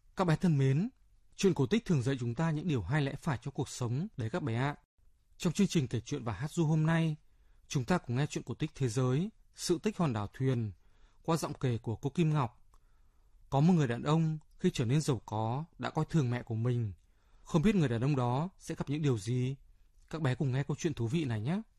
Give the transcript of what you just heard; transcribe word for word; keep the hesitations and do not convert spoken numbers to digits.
Các bé thân mến, chuyện cổ tích thường dạy chúng ta những điều hay lẽ phải trong cuộc sống đấy các bé ạ. Trong chương trình kể chuyện và hát ru hôm nay, chúng ta cùng nghe chuyện cổ tích thế giới Sự tích hòn đảo thuyền qua giọng kể của cô Kim Ngọc. Có một người đàn ông khi trở nên giàu có đã coi thường mẹ của mình. Không biết người đàn ông đó sẽ gặp những điều gì? Các bé cùng nghe câu chuyện thú vị này nhé.